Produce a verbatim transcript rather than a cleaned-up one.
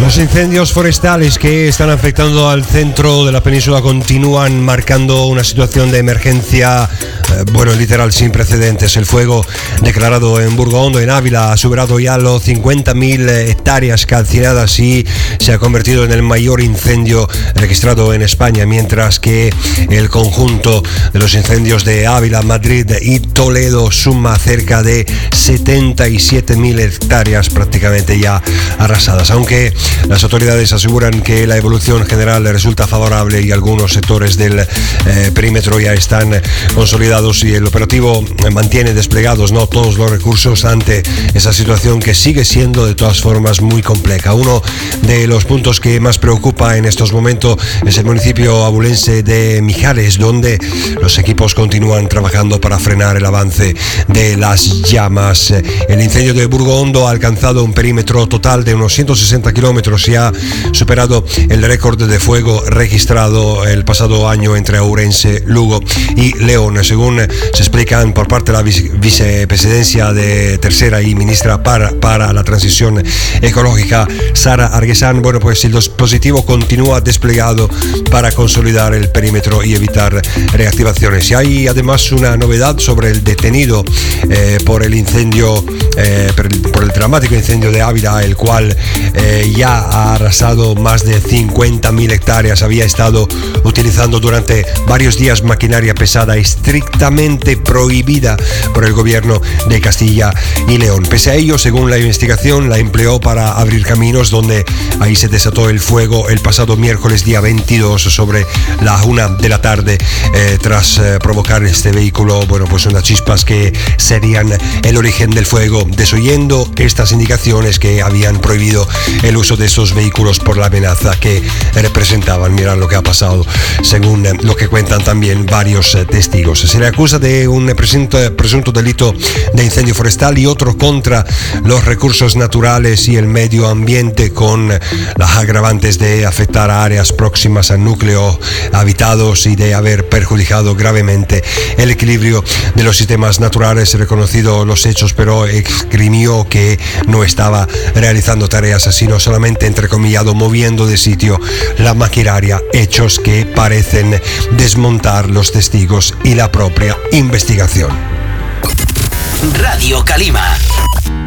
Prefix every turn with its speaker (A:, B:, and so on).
A: Los incendios forestales que están afectando al centro de la península continúan marcando una situación de emergencia, eh, bueno, literal sin precedentes. El fuego declarado en Burgondo, en Ávila, ha superado ya los cincuenta mil hectáreas calcinadas y se ha convertido en el mayor incendio registrado en España, mientras que el conjunto de los incendios de Ávila, Madrid y Toledo suma cerca de setenta y siete mil hectáreas prácticamente ya arrasadas. Aunque las autoridades aseguran que la evolución general resulta favorable y algunos sectores del eh, perímetro ya están consolidados y el operativo mantiene desplegados no todos los recursos ante esa situación que sigue siendo de todas formas muy compleja. Uno de los puntos que más preocupa en estos momentos es el municipio abulense de Mijares, donde los equipos continúan trabajando para frenar el avance de las llamas. El incendio de Burgondo ha alcanzado un perímetro total de unos ciento sesenta kilómetros y ha superado el récord de fuego registrado el pasado año entre Ourense, Lugo y León. Según se explican por parte de la vicepresidencia de Tercera y ministra para, para la transición ecológica, Sara Arguesán, bueno, pues el dispositivo continúa desplegado para consolidar el perímetro y evitar reactivaciones. Y hay además una novedad sobre el detenido eh, por el incendio, eh, por, el, por el dramático incendio de Ávila, el cual eh, ya ha arrasado más de cincuenta mil hectáreas. Había estado utilizando durante varios días maquinaria pesada estrictamente prohibida por el gobierno de Castilla y León. Pese a ello, según la investigación, la empleó para abrir caminos, donde ahí se desató el fuego el pasado miércoles día veintidós sobre la una de la tarde, eh, tras eh, provocar este vehículo, bueno, pues unas chispas que serían el origen del fuego, desoyendo estas indicaciones que habían prohibido el uso de estos vehículos por la amenaza que representaban. Mirad lo que ha pasado, según eh, lo que cuentan también varios eh, testigos. Se le acusa de un presunto, presunto delito de incendio forestal y otro contra los recursos naturales y el medio ambiente, con las agravantes de afectar a áreas próximas al núcleo habitados y de haber perjudicado gravemente el equilibrio de los sistemas naturales. Reconocido los hechos, pero esgrimió que no estaba realizando tareas, sino solamente, entrecomillado, moviendo de sitio la maquinaria, hechos que parecen desmontar los testigos y la propia investigación.
B: Radio Calima.